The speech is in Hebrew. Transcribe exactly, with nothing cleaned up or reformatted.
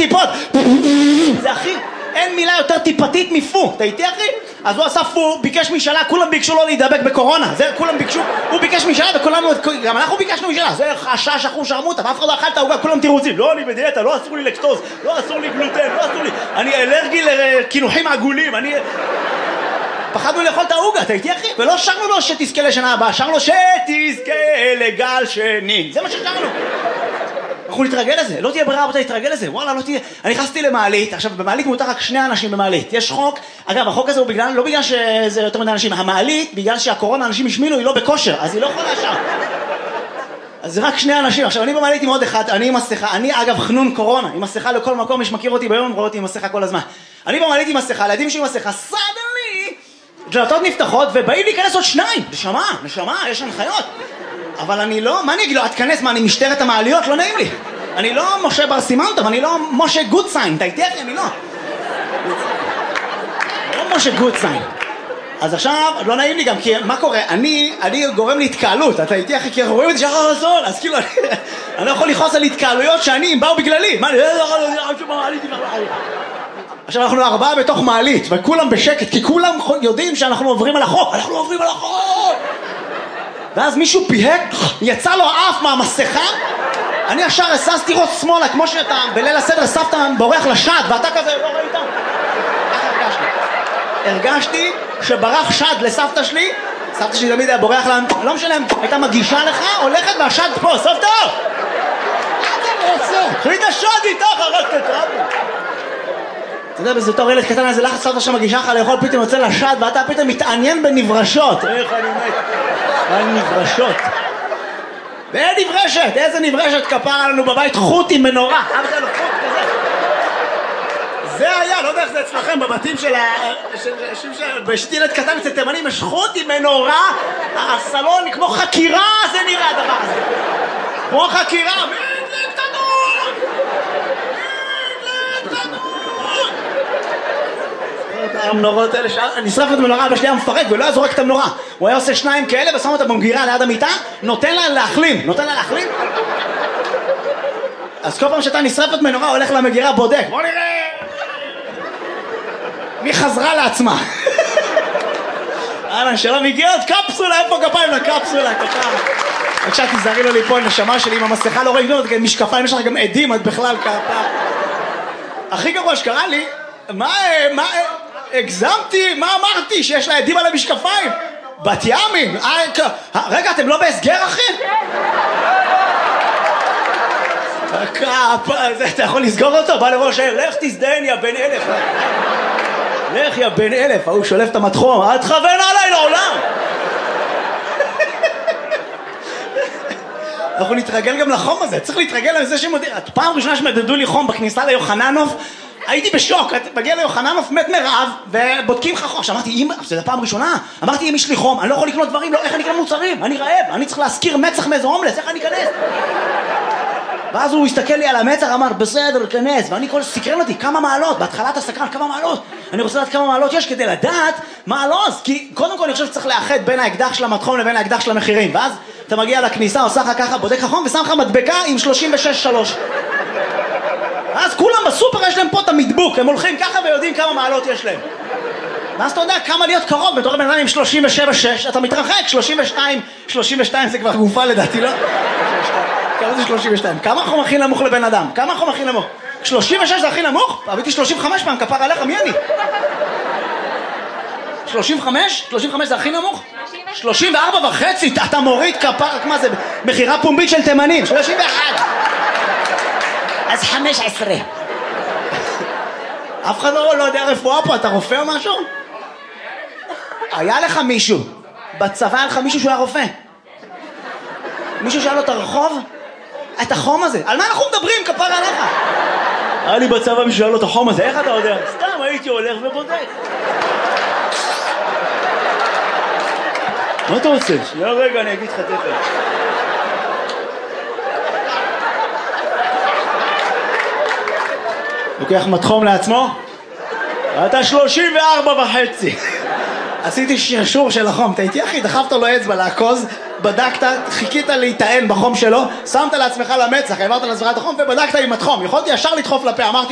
טיפות. זה הכי, אין מילה יותר טיפתית מפו, אתה איתי אחי? אז הוא עשה פו, ביקש משאלה, כולם ביקשו לו להידבק בקורונה, זה כולם ביקשו, הוא ביקש משאלה וכולנו, גם אנחנו ביקשנו משאלה, זה חשש אחו שרמוטה, ואף אחד לא אכל את העוגה, כולם תירוצים, לא אני בדיאטה, לא אסור לי לקטוז, לא אסור לי גלוטן, לא אסור לי, אני אלרגי לקינוחים עגולים, אני... פחדנו לאכול את העוגה, אתה איתי אחי? ולא שרנו לו שתזכה לשנה הבאה, שרנו לו שתזכה לגל שני, זה מה ששרנו. אנחנו נתרגל לזה, לא תהיה ברירה, אתה נתרגל לזה, וואלה, לא תהיה... אני נכנסתי למעלית, עכשיו במעלית מותר רק שני אנשים במעלית, יש חוק, אגב, החוק הזה הוא בגלל, לא בגלל שזה יותר מדי אנשים, המעלית, בגלל שהקורונה אנשים השמינו, היא לא בכושר, אז היא לא יכולה שם. אז זה רק שני אנשים, עכשיו אני במעלית עם עוד אחד, אני עם מסכה, אני אגב חנון קורונה, עם מסכה לכל מקום, מי שמכיר אותי ביום, רואה אותי עם מסכה כל הזמן. אני במעלית עם מסכה, לידים שלי עם מסכה, סדלי, דלתות נפתחות ובאים להיכנס עוד שניים, נשמה, נשמה, יש הנחיות. אבל אני לא, מה אני אגיד לו, את כנס, מה אני משטרת המעליות, לא נעים לי. אני לא משה בר סימנטוב, אני לא משה גודסיין, אתה איתי אחי, אני לא. לא משה גודסיין. אז עכשיו, לא נעים לי גם, כי מה קורה? אני, אני גורם להתקהלות, אתה איתי אחי, כי אנחנו רואים את זה שחר רזון, אז כאילו, אני לא יכול לכעוס על התקהלויות שאני, הם באו בגללי. מה, אני לא יכול לעשות עכשיו אנחנו ארבעה בתוך מעלית, וכולם בשקט, כי כולם יודעים שאנחנו עוברים על החוק, אנחנו עוברים על החוק! ואז מישהו פיהק, יצא לו אף מהמסכה, אני ישר הססתי ראש שמאלה, כמו שאתה בליל הסדר סבתא בורח לשד, ואתה כזה לא ראית? ככה הרגשתי. הרגשתי שברח שד לסבתא שלי, סבתא שלי תמיד היה בורח לה, לא משלם, הייתה מגישה לך, הולכת והשד פה, סבתא! מה אתה רוצה? קחי את השד איתך, הרגת את רבו. אתה יודע, בזה תור ילד קטן, איזה לחץ סבתא שמגישה לך לאכול, פתאום יוצא לשד, ואתה פתאום מתעניין בנברשות. איך אני מת? על נברשות. ואין נברשת, איזה נברשת כפרה לנו בבית, חוט עם מנורה. אבא שלנו חוט כזה. זה היה, לא יודע איך זה אצלכם, בבתים של ה... בשתי ילד קטן אצל תימנים, יש חוט עם מנורה, הסלון כמו חקירה, זה נראה הדבר הזה. כמו חקירה, מדלק תנור! מדלק תנור! המנורות האלה, נשרף את המנורה, אבא שלי היה מפרק ולא היה זורק את המנורה. הוא היה עושה שניים כאלה ושם אותה במגירה ליד המיטה, נותן לה להחלים, נותן לה להחלים. אז כל פעם שאתה נשרפת מנורה, הולך למגירה, בודק. בוא נראה! מי חזרה לעצמה? אהלן, שלום, הגיע עוד קפסולה, איפה כפיים לקפסולה, כפיים. בבקשה, תזהרי לו ליפול, נשמה שלי, עם המסכה לא רואים גדול, משקפיים, יש לך גם עדים, את בכלל כפיים. הכי גרוע שקרה לי, מה, מה, הגזמתי, מה אמרתי? שיש לה עדים על המשקפיים? בת ימין, רגע, אתם לא בהסגר, אחי? אתה יכול לסגור אותו? בא לראש העיר, לך תזדיין יא בן אלף. לך יא בן אלף, הוא שולף את המתחום, אל תכוון עליי לעולם. אנחנו נתרגל גם לחום הזה, צריך להתרגל לזה שמודיע. פעם ראשונה שמדדו לי חום בכניסה ליוחננוף, הייתי בשוק, מגיע ליוחננוף מת מרעב ובודקים לך חום. עכשיו אמרתי, אמא, זה פעם ראשונה, אמרתי, אם יש לי חום, אני לא יכול לקנות דברים, לא, איך אני אקנה מוצרים? אני רעב, אני צריך להזכיר מצח מאיזה הומלס, איך אני אכנס? ואז הוא הסתכל לי על המצח, אמר, בסדר, כנס, ואני כל סקרן אותי, כמה מעלות, בהתחלת הסקרן, כמה מעלות, אני רוצה לדעת כמה מעלות יש כדי לדעת מה הלוז, כי קודם כל אני חושב שצריך לאחד בין האקדח של המתחום לבין האקדח של המחירים, ואז אתה מגיע לכניסה, עושה לך ככה, בודק לך חום, ושם לך מדבקה עם שלושים ושש שלוש. אז כולם בסופר יש להם פה את המדבוק, הם הולכים ככה ויודעים כמה מעלות יש להם. ואז אתה יודע כמה להיות קרוב, בתור בן אדם עם שלושים ושבע שש, אתה מתרחק, שלושים ושתיים, שלושים ושתיים זה כבר גופה לדעתי, לא? כמה זה שלושים ושתיים? כמה חום הכי נמוך לבן אדם? כמה חום הכי נמוך? שלושים ושש זה הכי נמוך? אביתי שלושים וחמש פעם, כפר עליך, מי אני? שלושים וחמש? שלושים וחמש זה הכי נמוך? שלושים וארבע וחצי, אתה מוריד כפר, מה זה? מחירה פומבית של תימנים, שלושים ואחת. אז חמש עשרה. אף אחד לא, לא יודע רפואה פה, אתה רופא או משהו? היה לך מישהו, בצבא היה לך מישהו שהוא היה רופא. מישהו שאל לו את הרחוב, את החום הזה, על מה אנחנו מדברים, כפר עליך? היה לי בצבא מישהו שאל לו את החום הזה, איך אתה יודע? סתם הייתי הולך ובודק. מה אתה רוצה? שנייה רגע, אני אגיד לך תכף. לוקח מתחום לעצמו, אתה שלושים וארבע וחצי. עשיתי שרשור של החום, אתה איתי אחי, דחפת לו אצבע לעקוז, בדקת, חיכית להיטען בחום שלו, שמת לעצמך למצח, העברת לעצמך את החום ובדקת עם התחום. יכולתי ישר לדחוף לפה, אמרתי